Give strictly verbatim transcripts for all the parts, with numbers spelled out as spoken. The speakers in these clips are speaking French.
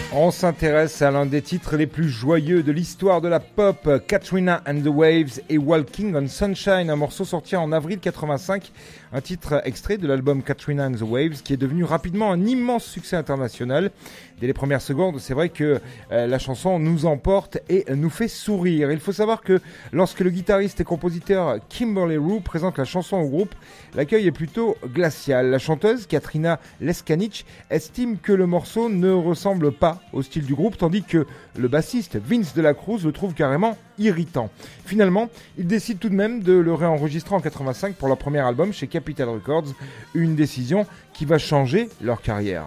On s'intéresse à l'un des titres les plus joyeux de l'histoire de la pop, Katrina and the Waves et Walking on Sunshine, un morceau sorti en avril quatre-vingt-cinq, un titre extrait de l'album Katrina and the Waves qui est devenu rapidement un immense succès international. Dès les premières secondes, c'est vrai que euh, la chanson nous emporte et nous fait sourire. Il faut savoir que lorsque le guitariste et compositeur Kimberly Roux présente la chanson au groupe, l'accueil est plutôt glacial. La chanteuse Katrina Leskanich estime que le morceau ne ressemble pas au style du groupe, tandis que le bassiste Vince de la Cruz le trouve carrément irritant. Finalement, il décide tout de même de le réenregistrer en quatre-vingt-cinq pour leur premier album chez Capitol Records, une décision qui va changer leur carrière.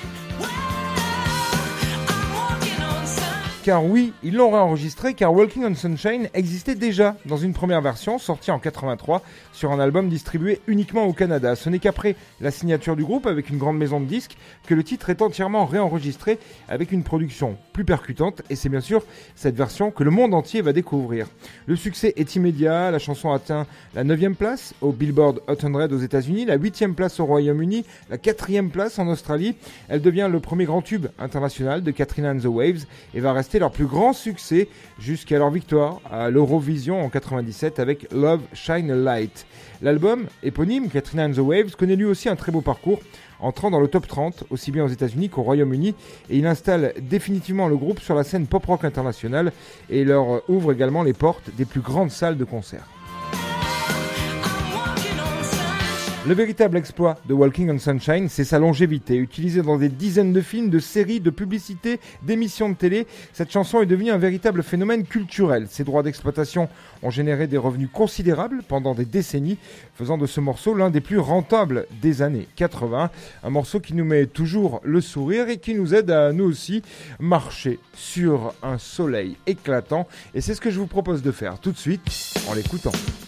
Car oui, ils l'ont réenregistré car Walking on Sunshine existait déjà dans une première version sortie en quatre-vingt-trois sur un album distribué uniquement au Canada. Ce n'est qu'après la signature du groupe avec une grande maison de disques que le titre est entièrement réenregistré avec une production plus percutante et c'est bien sûr cette version que le monde entier va découvrir. Le succès est immédiat, la chanson atteint la neuvième place au Billboard Hot cent aux États-Unis, la huitième place au Royaume-Uni, la quatrième place en Australie. Elle devient le premier grand tube international de Katrina and the Waves et va rester leur plus grand succès jusqu'à leur victoire à l'Eurovision en quatre-vingt-dix-sept avec Love Shine a Light. L'album éponyme Katrina and the Waves connaît lui aussi un très beau parcours, entrant dans le top trente aussi bien aux États-Unis qu'au Royaume-Uni et il installe définitivement le groupe sur la scène pop-rock internationale et leur ouvre également les portes des plus grandes salles de concert. Le véritable exploit de Walking on Sunshine, c'est sa longévité. Utilisée dans des dizaines de films, de séries, de publicités, d'émissions de télé, cette chanson est devenue un véritable phénomène culturel. Ses droits d'exploitation ont généré des revenus considérables pendant des décennies, faisant de ce morceau l'un des plus rentables des années quatre-vingts. Un morceau qui nous met toujours le sourire et qui nous aide à nous aussi marcher sur un soleil éclatant. Et c'est ce que je vous propose de faire tout de suite en l'écoutant.